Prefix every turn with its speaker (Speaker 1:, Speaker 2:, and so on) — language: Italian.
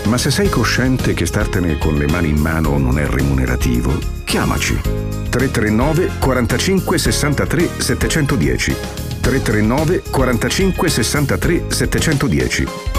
Speaker 1: Ma se sei cosciente che startene con le mani in mano non è remunerativo, chiamaci. 339 45 63 710. 339 45 63 710.